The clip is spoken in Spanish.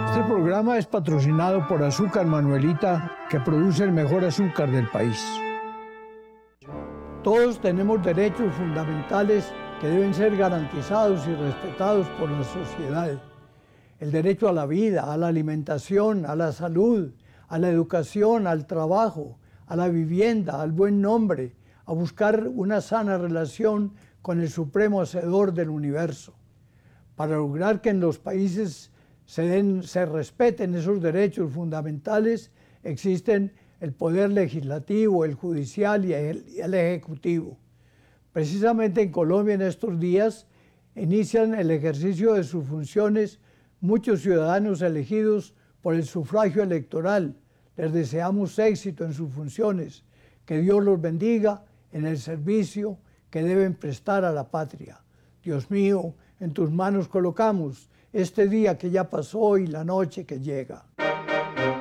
Este programa es patrocinado por Azúcar Manuelita, que produce el mejor azúcar del país. Todos tenemos derechos fundamentales que deben ser garantizados y respetados por la sociedad. El derecho a la vida, a la alimentación, a la salud, a la educación, al trabajo, a la vivienda, al buen nombre, a buscar una sana relación con el supremo hacedor del universo. Para lograr que en los países se respeten esos derechos fundamentales, existen el poder legislativo, el judicial y el ejecutivo. Precisamente en Colombia en estos días inician el ejercicio de sus funciones muchos ciudadanos elegidos por el sufragio electoral. Les deseamos éxito en sus funciones, que Dios los bendiga en el servicio que deben prestar a la patria. Dios mío, en tus manos colocamos este día que ya pasó y la noche que llega.